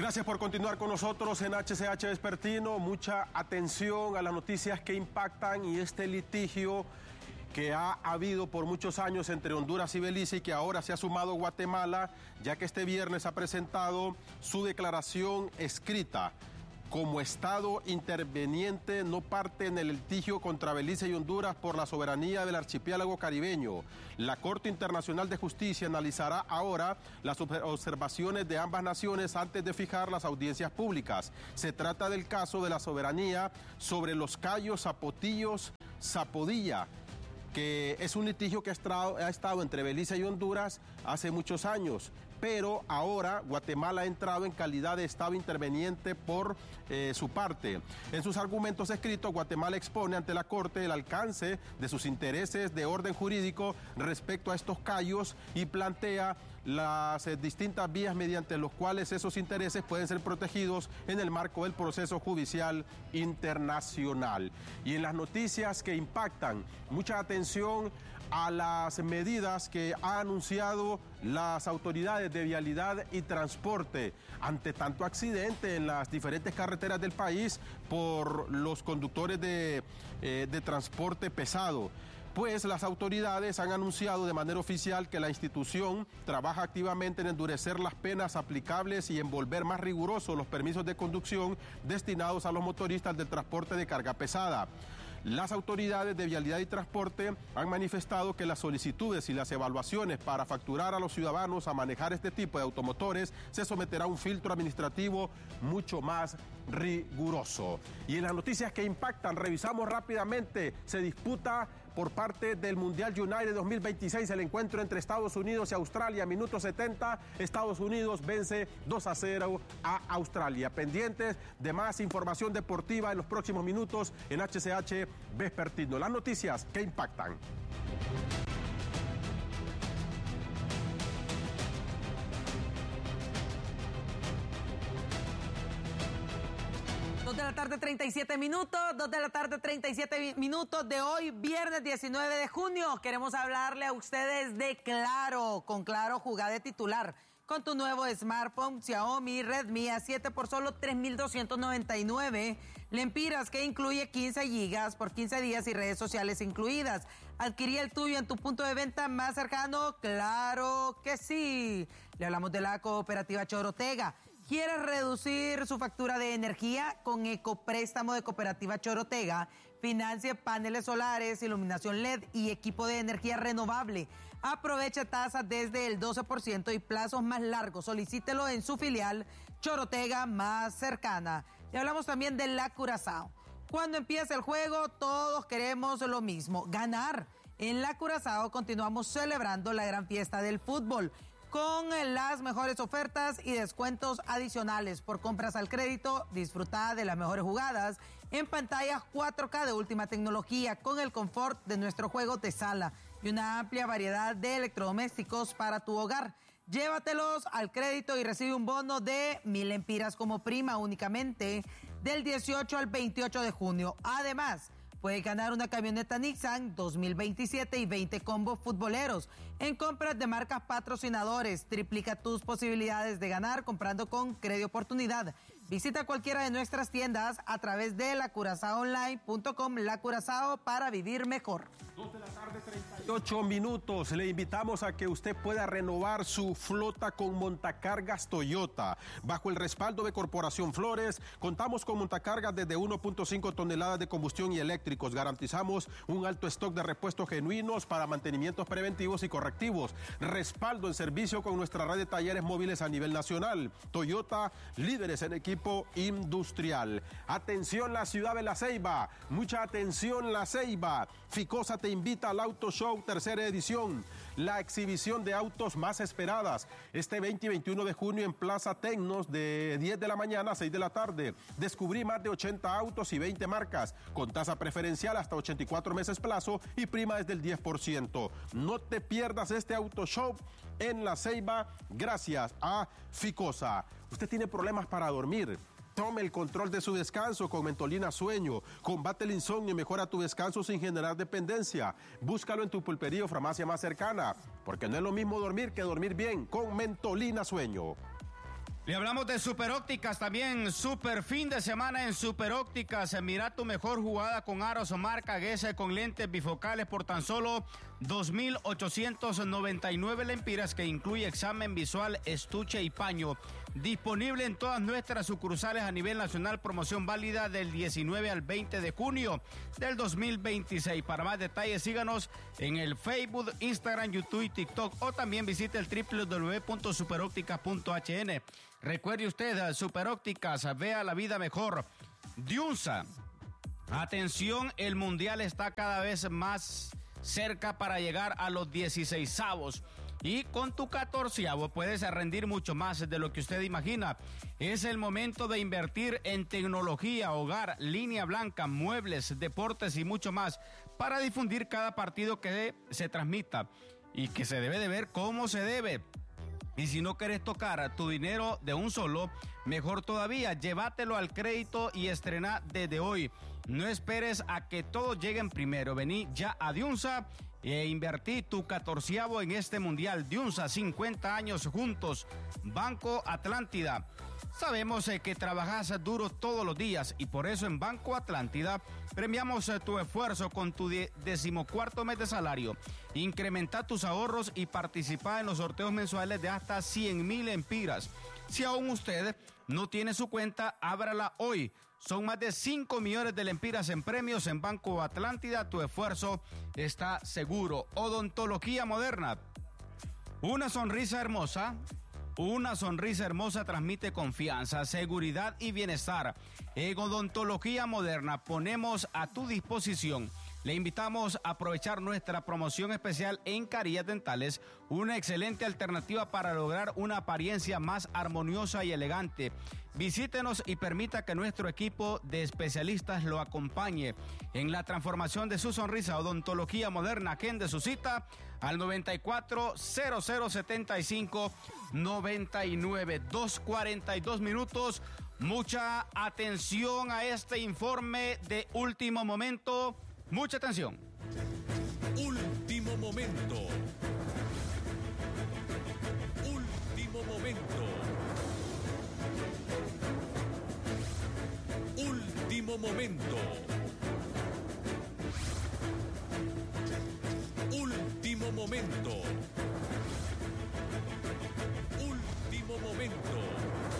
Gracias por continuar con nosotros en HCH Vespertino. Mucha atención a las noticias que impactan y este litigio que ha habido por muchos años entre Honduras y Belice y que ahora se ha sumado Guatemala, ya que este viernes ha presentado su declaración escrita. Como Estado interveniente, no parte en el litigio contra Belice y Honduras por la soberanía del archipiélago caribeño. La Corte Internacional de Justicia analizará ahora las observaciones de ambas naciones antes de fijar las audiencias públicas. Se trata del caso de la soberanía sobre los cayos Zapotillos-Zapodilla, que es un litigio que ha estado entre Belice y Honduras hace muchos años, pero ahora Guatemala ha entrado en calidad de Estado interveniente por su parte. En sus argumentos escritos, Guatemala expone ante la Corte el alcance de sus intereses de orden jurídico respecto a estos cayos y plantea las distintas vías mediante los cuales esos intereses pueden ser protegidos en el marco del proceso judicial internacional. Y en las noticias que impactan, mucha atención a las medidas que han anunciado las autoridades de vialidad y transporte ante tanto accidente en las diferentes carreteras del país por los conductores de transporte pesado. Pues las autoridades han anunciado de manera oficial que la institución trabaja activamente en endurecer las penas aplicables y en volver más rigurosos los permisos de conducción destinados a los motoristas del transporte de carga pesada. Las autoridades de vialidad y transporte han manifestado que las solicitudes y las evaluaciones para facturar a los ciudadanos a manejar este tipo de automotores se someterá a un filtro administrativo mucho más riguroso. Y en las noticias que impactan, revisamos rápidamente, se disputa por parte del Mundial United 2026 el encuentro entre Estados Unidos y Australia. Minuto 70, Estados Unidos vence 2-0 a Australia. Pendientes de más información deportiva en los próximos minutos en HCH Vespertino. Las noticias que impactan. De la tarde, 37 minutos, 2 de la tarde, 37 minutos de hoy, viernes 19 de junio. Queremos hablarle a ustedes de Claro. Con Claro, jugá de titular con tu nuevo smartphone Xiaomi Redmi A7 por solo $3,299 lempiras, que incluye 15 gigas por 15 días y redes sociales incluidas. Adquirí el tuyo en tu punto de venta más cercano. Claro que sí. Le hablamos de la cooperativa Chorotega. ¿Quiere reducir su factura de energía? Con Ecopréstamo de Cooperativa Chorotega, financie paneles solares, iluminación LED y equipo de energía renovable. Aproveche tasas desde el 12% y plazos más largos. Solicítelo en su filial Chorotega más cercana. Y hablamos también de la Curazao. Cuando empieza el juego, todos queremos lo mismo, ganar. En la Curazao continuamos celebrando la gran fiesta del fútbol, con las mejores ofertas y descuentos adicionales por compras al crédito. Disfruta de las mejores jugadas en pantallas 4K de última tecnología, con el confort de nuestro juego de sala y una amplia variedad de electrodomésticos para tu hogar. Llévatelos al crédito y recibe un bono de 1,000 lempiras como prima únicamente del 18 al 28 de junio. Además, puedes ganar una camioneta Nissan 2027 y 20 combos futboleros en compras de marcas patrocinadores. Triplica tus posibilidades de ganar comprando con Crédito Oportunidad. Visita cualquiera de nuestras tiendas a través de lacurazaoonline.com. La Curazao, para vivir mejor. 2 de la tarde, 38 minutos. Le invitamos a que usted pueda renovar su flota con montacargas Toyota. Bajo el respaldo de Corporación Flores, contamos con montacargas desde 1.5 toneladas de combustión y eléctricos. Garantizamos un alto stock de repuestos genuinos para mantenimientos preventivos y correctivos. Respaldo en servicio con nuestra red de talleres móviles a nivel nacional. Toyota, líderes en equipo industrial. Atención, la ciudad de La Ceiba. Mucha atención, La Ceiba. Ficosa te invita al Auto Show tercera edición, la exhibición de autos más esperadas, este 20 y 21 de junio en Plaza Tecnos, de 10 de la mañana a 6 de la tarde. Descubrí más de 80 autos y 20 marcas, con tasa preferencial hasta 84 meses plazo y prima desde el 10%. No te pierdas este Auto Show en La Ceiba, gracias a Ficosa. Usted tiene problemas para dormir. Tome el control de su descanso con Mentolina Sueño. Combate el insomnio y mejora tu descanso sin generar dependencia. Búscalo en tu pulpería o farmacia más cercana, porque no es lo mismo dormir que dormir bien con Mentolina Sueño. Le hablamos de Super Ópticas también, super fin de semana en Super Ópticas. Mira tu mejor jugada con aros o marca Guess con lentes bifocales por tan solo 2,899 lempiras, que incluye examen visual, estuche y paño. Disponible en todas nuestras sucursales a nivel nacional, promoción válida del 19 al 20 de junio del 2026. Para más detalles síganos en el Facebook, Instagram, YouTube y TikTok, o también visite el www.superopticas.hn. Recuerde usted, Super Ópticas, vea la vida mejor. Diunsa, atención, el mundial está cada vez más cerca para llegar a los 16avos. Y con tu 14avo puedes rendir mucho más de lo que usted imagina. Es el momento de invertir en tecnología, hogar, línea blanca, muebles, deportes y mucho más para difundir cada partido que se transmita y que se debe de ver como se debe. Y si no quieres tocar tu dinero de un solo, mejor todavía, llévatelo al crédito y estrena desde hoy. No esperes a que todos lleguen primero. Vení ya a Diunsa e invertí tu 14avo en este mundial. Diunsa, 50 años juntos. Banco Atlántida. Sabemos que trabajas duro todos los días y por eso en Banco Atlántida premiamos tu esfuerzo con tu 14º mes de salario. Incrementa tus ahorros y participa en los sorteos mensuales de hasta 100,000 lempiras. Si aún usted no tiene su cuenta, ábrala hoy. Son más de 5 millones de lempiras en premios en Banco Atlántida. Tu esfuerzo está seguro. Odontología Moderna. Una sonrisa hermosa transmite confianza, seguridad y bienestar. En Odontología Moderna ponemos a tu disposición. Le invitamos a aprovechar nuestra promoción especial en carillas dentales, una excelente alternativa para lograr una apariencia más armoniosa y elegante. Visítenos y permita que nuestro equipo de especialistas lo acompañe en la transformación de su sonrisa. Odontología Moderna, agende su cita al 94-0075-99, 2:42 minutos. Mucha atención a este informe de último momento. Mucha atención. Último momento. Último momento. Último momento. Último momento. Último momento.